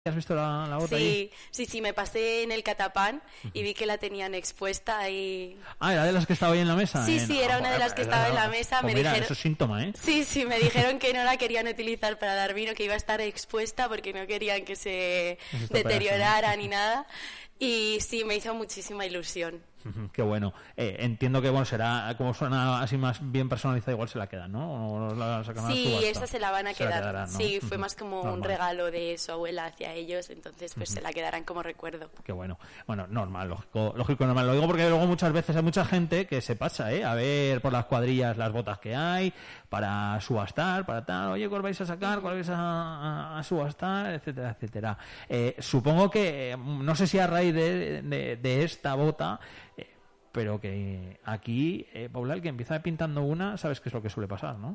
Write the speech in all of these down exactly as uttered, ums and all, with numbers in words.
¿Has visto la, la bota Sí, ahí? sí, sí, me pasé en el catapán y vi que la tenían expuesta ahí. Ah, ¿era de las que estaba ahí en la mesa? Sí, Eh, sí, no, era una de joder, las que pues, estaba en no, la mesa. pues Me mira, dijeron... eso es síntoma, ¿eh? Sí, sí, me dijeron que no la querían utilizar para dar vino, que iba a estar expuesta porque no querían que se Eso deteriorara ni nada. Y sí, me hizo muchísima ilusión. Ujú, qué bueno. Eh, entiendo que, bueno, será, como suena así más bien personalizada, igual se la quedan, ¿no? ¿O la sacan a la Sí, subasta? esa se la van a Se la quedar. quedarán, ¿no? Sí, fue Ujú, más como un normal. regalo de su abuela hacia ellos, entonces pues se la quedarán como recuerdo. Qué bueno. Bueno, normal, lógico, lógico, normal. Lo digo porque luego muchas veces hay mucha gente que se pasa, ¿eh? A ver por las cuadrillas las botas que hay, para subastar, para tal. Oye, ¿cuál vais a sacar? ¿Cuál vais a, a, a subastar? Etcétera, etcétera. Eh, supongo que, no sé si a raíz de, de, de esta bota... Eh, pero que aquí, eh, Paula, el que empieza pintando una, sabes qué es lo que suele pasar, ¿no?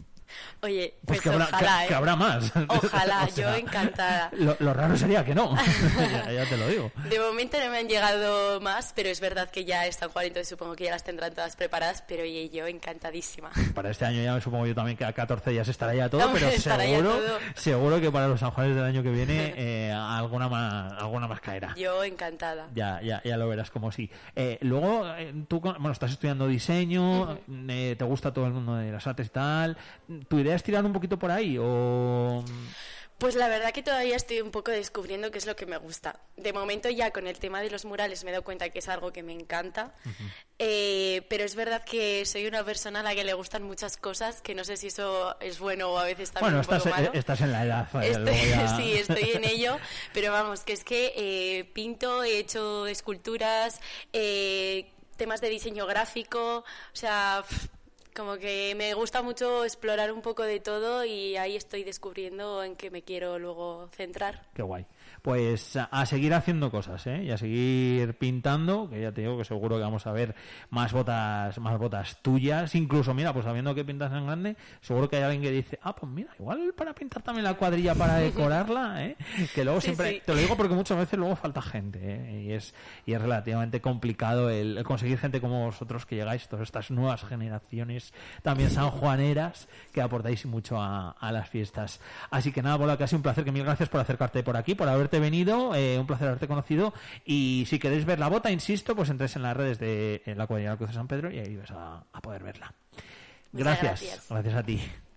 Oye, Pues, pues, que, habrá, ojalá, que, ¿eh? que habrá más. Ojalá, O sea, yo encantada. Lo, lo raro sería que no, ya, ya te lo digo. De momento no me han llegado más, pero es verdad que ya están Juan, entonces supongo que ya las tendrán todas preparadas, pero oye, yo encantadísima. Para este año ya me supongo yo también que a catorce días estará ya todo, Hombre, pero estará ya seguro, todo. seguro que para los San Juanes del año que viene eh, alguna más alguna más caerá. Yo encantada. Ya, ya, ya lo verás como sí. Eh, luego, eh, tú, bueno, estás estudiando diseño, uh-huh. eh, te gusta todo el mundo de las artes y tal. ¿Tu idea es tirar un poquito por ahí o...? Pues la verdad que todavía estoy un poco descubriendo qué es lo que me gusta. De momento ya con el tema de los murales me he dado cuenta que es algo que me encanta, uh-huh. eh, pero es verdad que soy una persona a la que le gustan muchas cosas, que no sé si eso es bueno o a veces también bueno, un poco estás, malo. estás en la edad. Vaya, estoy, ya... Sí, estoy en ello, pero vamos, que es que eh, pinto, he hecho esculturas, eh, temas de diseño gráfico, o sea... Pff, como que me gusta mucho explorar un poco de todo y ahí estoy descubriendo en qué me quiero luego centrar. Qué guay. Pues a, a seguir haciendo cosas, ¿eh? Y a seguir pintando, que ya te digo que seguro que vamos a ver más botas, más botas tuyas. Incluso, mira, pues sabiendo que pintas en grande, seguro que hay alguien que dice, ah, pues mira, igual para pintar también la cuadrilla para decorarla, ¿eh? Que luego sí, siempre, sí. Te lo digo porque muchas veces luego falta gente, ¿eh? Y es, y es relativamente complicado el, el conseguir gente como vosotros que llegáis, todas estas nuevas generaciones también sanjuaneras que aportáis mucho a, a las fiestas. Así que nada, Paula, que ha sido un placer, que mil gracias por acercarte por aquí, por haberte venido, eh, un placer haberte conocido, y si queréis ver la bota, insisto, pues entréis en las redes de en la cuadrilla del Cruz de San Pedro y ahí vais a, a poder verla. Gracias, gracias, gracias a ti.